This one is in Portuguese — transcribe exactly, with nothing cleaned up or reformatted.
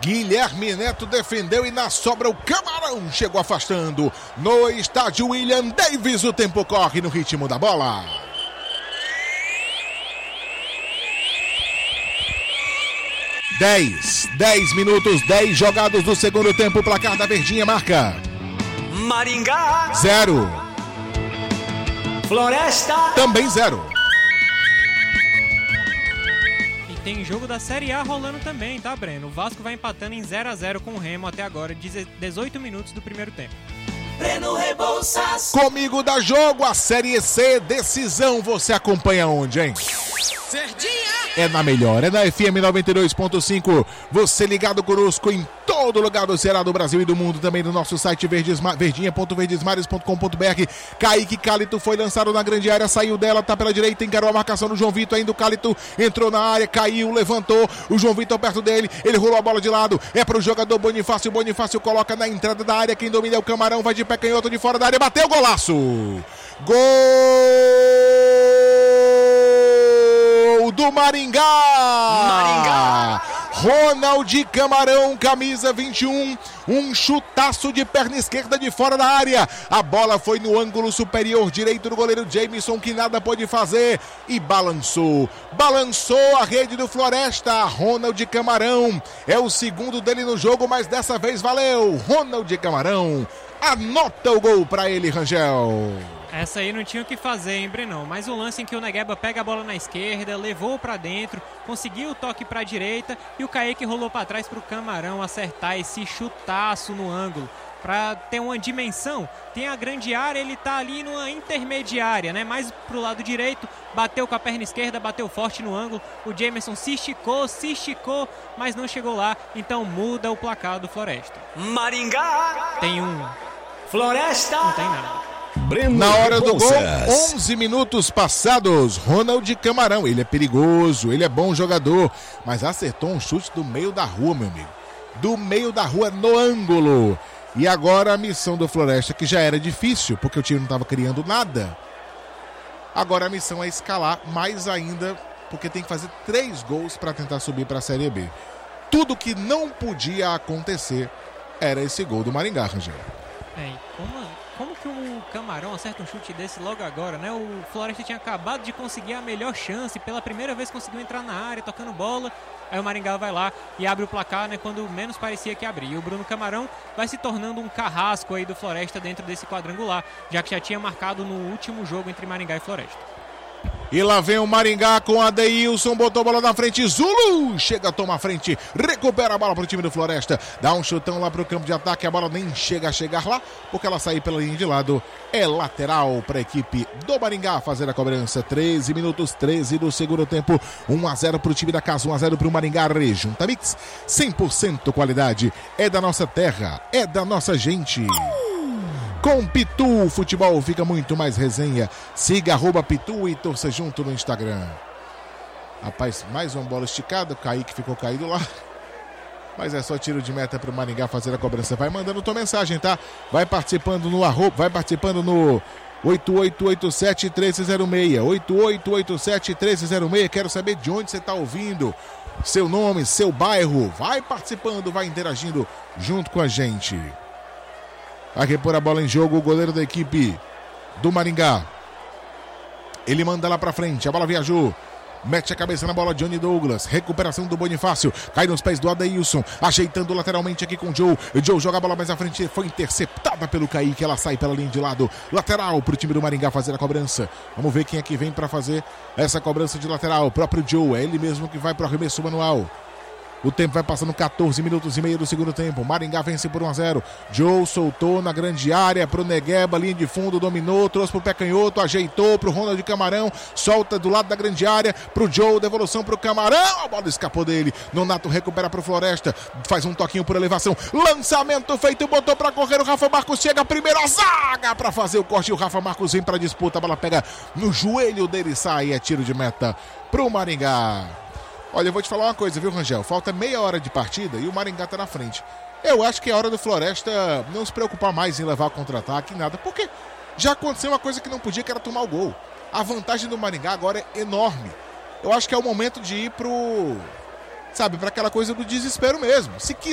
Guilherme Neto defendeu e na sobra o Camarão chegou afastando. No estádio William Davis, o tempo corre no ritmo da bola. dez, dez minutos, dez jogados do segundo tempo. O placar da Verdinha marca Maringá zero. Floresta também zero. E tem jogo da Série A rolando também, tá, Breno? O Vasco vai empatando em zero a zero com o Remo até agora, dezoito minutos do primeiro tempo. Breno Rebouças. Comigo dá jogo a Série C, decisão. Você acompanha onde, hein? Verdinha. É na melhor, é na F M noventa e dois ponto cinco. Você ligado conosco em todo lugar do Ceará, do Brasil e do mundo. Também no nosso site verdinha ponto verdesmares ponto com ponto b r. Kaique Cálito foi lançado na grande área, saiu dela, tá pela direita, encarou a marcação do João Vitor. Ainda o Cálito entrou na área, caiu, levantou. O João Vitor perto dele, ele rolou a bola de lado. É pro jogador Bonifácio. Bonifácio coloca na entrada da área. Quem domina é o Camarão, vai de pé canhoto de fora da área, bateu, golaço! Gol do Maringá! Maringá! Ronald Camarão, camisa vinte e um, um chutaço de perna esquerda de fora da área. A bola foi no ângulo superior direito do goleiro Jameson, que nada pôde fazer, e balançou. Balançou a rede do Floresta. Ronald Camarão é o segundo dele no jogo, mas dessa vez valeu. Ronald Camarão anota o gol para ele, Rangel. Essa aí não tinha o que fazer, hein, Brenão? Mas o lance em que o Negueba pega a bola na esquerda, levou pra dentro, conseguiu o toque pra direita e o Kaique rolou pra trás pro Camarão acertar esse chutaço no ângulo. Pra ter uma dimensão, tem a grande área, ele tá ali numa intermediária, né? Mais pro lado direito, bateu com a perna esquerda, bateu forte no ângulo. O Jameson se esticou, se esticou, mas não chegou lá. Então muda o placar do Floresta. Maringá tem um. Floresta não tem nada. Breno Na hora do gol, onze minutos passados, Ronald Camarão, ele é perigoso, ele é bom jogador, mas acertou um chute do meio da rua, meu amigo, do meio da rua no ângulo. E agora a missão do Floresta, que já era difícil, porque o time não estava criando nada, agora a missão é escalar mais ainda, porque tem que fazer três gols para tentar subir para a Série B. Tudo que não podia acontecer era esse gol do Maringá, Rangel. É, como... Como que o Camarão acerta um chute desse logo agora, né? O Floresta tinha acabado de conseguir a melhor chance, pela primeira vez conseguiu entrar na área, tocando bola. Aí o Maringá vai lá e abre o placar, né? Quando menos parecia que abria. E o Bruno Camarão vai se tornando um carrasco aí do Floresta dentro desse quadrangular, já que já tinha marcado no último jogo entre Maringá e Floresta. E lá vem o Maringá com a Adeilson, botou a bola na frente, Zulu chega, toma a frente, recupera a bola pro time do Floresta, dá um chutão lá pro campo de ataque, a bola nem chega a chegar lá, porque ela saiu pela linha de lado, é lateral para a equipe do Maringá fazer a cobrança. Treze minutos, treze do segundo tempo, um a zero pro time da casa, um a zero pro Maringá. Rejunta Mix, cem por cento qualidade, é da nossa terra, é da nossa gente. Com Pitu, o futebol fica muito mais resenha. Siga arroba Pitu e torça junto no Instagram. Rapaz, mais uma bola esticada. O Kaique ficou caído lá. Mas é só tiro de meta para o Maringá fazer a cobrança. Vai mandando tua mensagem, tá? Vai participando no arroba, vai participando no oito oito oito sete, três zero seis. oito oito oito sete, três zero seis. Quero saber de onde você está ouvindo. Seu nome, seu bairro. Vai participando, vai interagindo junto com a gente. Vai repor a bola em jogo o goleiro da equipe do Maringá. Ele manda lá pra frente, a bola viajou. Mete a cabeça na bola, Johnny Douglas. Recuperação do Bonifácio. Cai nos pés do Adeilson. Ajeitando lateralmente aqui com o Joe. O Joe joga a bola mais à frente. Foi interceptada pelo Kaique. Ela sai pela linha de lado. Lateral pro time do Maringá fazer a cobrança. Vamos ver quem é que vem pra fazer essa cobrança de lateral. O próprio Joe. É ele mesmo que vai pro arremesso manual. O tempo vai passando, quatorze minutos e meio do segundo tempo. Maringá vence por um a zero. Joe soltou na grande área pro Negueba, linha de fundo, dominou, trouxe pro pé canhoto, ajeitou pro Ronald Camarão, solta do lado da grande área pro Joe, devolução pro Camarão, a bola escapou dele. Nonato recupera pro Floresta, faz um toquinho por elevação, lançamento feito, botou pra correr, o Rafa Marcos chega, a primeira zaga pra fazer o corte, o Rafa Marcos vem pra disputa, a bola pega no joelho dele, sai, é tiro de meta pro Maringá. Olha, eu vou te falar uma coisa, viu, Rangel? Falta meia hora de partida e o Maringá tá na frente. Eu acho que é hora do Floresta não se preocupar mais em levar o contra-ataque, nada, porque já aconteceu uma coisa que não podia, que era tomar o gol. A vantagem do Maringá agora é enorme. Eu acho que é o momento de ir pro, sabe, para aquela coisa do desespero mesmo. Se quiser